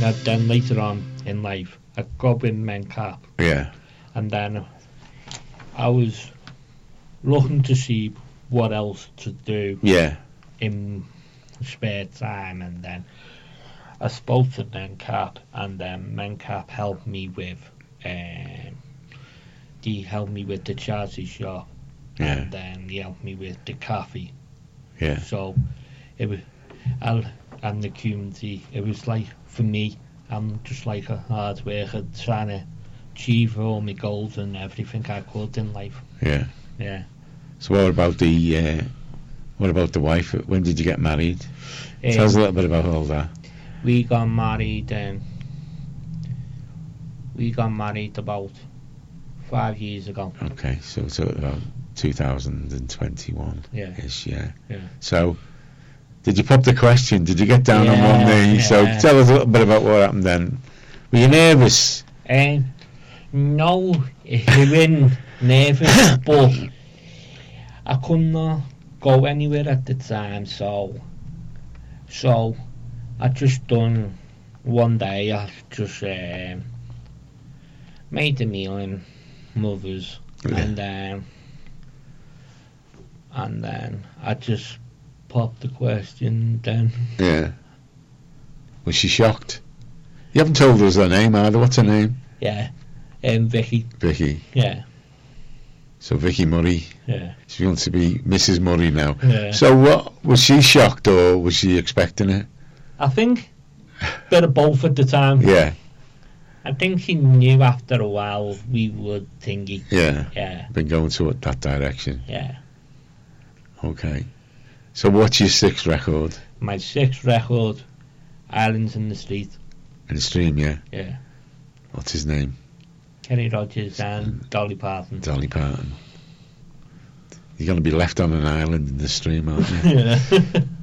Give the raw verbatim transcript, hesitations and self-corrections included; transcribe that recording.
Now, then later on in life, I got with Mencap. Yeah. And then I was looking to see what else to do. Yeah. In spare time, and then I spoke to Mencap, and then Mencap helped me with. Um, he helped me with the charity shop, yeah. and then he helped me with the cafe. Yeah. So it was, I'll, and the community. It was like for me, I'm just like a hard worker trying to achieve all my goals and everything I could in life. Yeah. Yeah. So what about the uh, what about the wife? When did you get married? Um, Tell us a little bit about all that. We got married and we got married about five years ago. Okay, so so about two thousand twenty-one. Yeah. Ish, yeah. Yeah. So, did you pop the question? Did you get down yeah, on one knee? Yeah. So tell us a little bit about what happened then. Were you nervous? Um, no, you weren't nervous, but I couldn't go anywhere at the time, so so I just done one day. I just um, made a meal in Mother's, yeah. and then and then I just popped the question. Then yeah, was she shocked? You haven't told us her name either. What's her name? Yeah, um, Vicky. Vicky. Yeah. So Vicky Murray. Yeah. She wants to be Missus Murray now. Yeah. So what, was she shocked or was she expecting it? I think a bit of both at the time. Yeah. I think she knew after a while we would thingy. Yeah. Yeah. Been going to that direction. Yeah. Okay. So what's your sixth record? My sixth record, Islands in the Street. In the Stream, yeah. Yeah. What's his name? Kenny Rogers and Dolly Parton. Dolly Parton. You're going to be left on an island in the Stream, aren't you? Yeah.